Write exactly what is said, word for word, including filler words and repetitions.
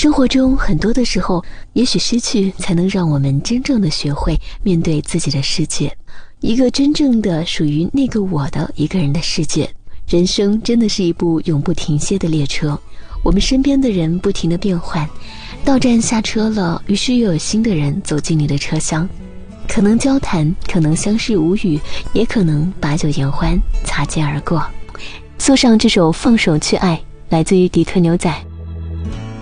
生活中很多的时候，也许失去才能让我们真正的学会面对自己的世界，一个真正的属于那个我的一个人的世界。人生真的是一部永不停歇的列车，我们身边的人不停地变换，到站下车了，于是又有新的人走进你的车厢，可能交谈，可能相视无语，也可能把酒言欢，擦肩而过。送上这首《放手去爱》，来自于迪特牛仔。